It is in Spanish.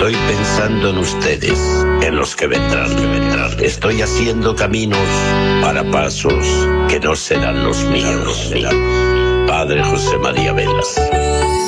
Estoy pensando en ustedes, en los que vendrán. Estoy haciendo caminos para pasos que no serán los míos. Padre José María Velas.